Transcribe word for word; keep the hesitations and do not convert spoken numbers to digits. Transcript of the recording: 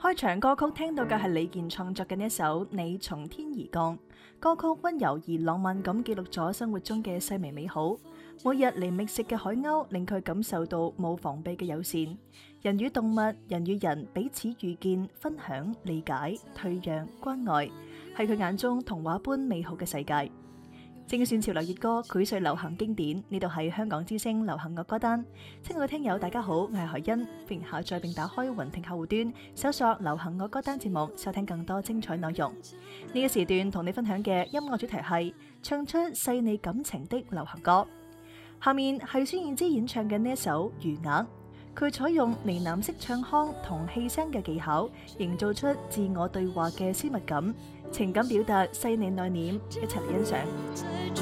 開場歌曲聽到嘅係李健創作嘅呢一首《你從天而降》，歌曲溫柔而浪漫咁記錄咗生活中嘅細微美好。每日嚟覓食嘅海鷗令佢感受到冇防備嘅友善，人與動物、人與人彼此遇見、分享、理解、退讓、關愛，係佢眼中童話般美好嘅世界。精選潮流熱歌，膾碎流行經典，呢度係香港之聲流行樂歌單。親愛嘅聽友大家好，我係海欣，歡迎下載並打開雲聽客戶端，搜索流行樂歌單節目，收聽更多精彩內容。呢個時段同你分享嘅音樂主題係唱出細膩感情的流行歌。下面係孫燕姿演唱嘅呢一首《餘額》，佢採用呢喃式唱腔同氣聲嘅技巧，營造出自我對話嘅私密感，情感表達細膩內斂，一齊嚟欣賞。